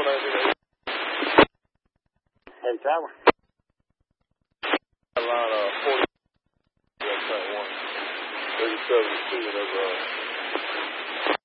Hey, Tower. Line 40. That's 1. 37 2.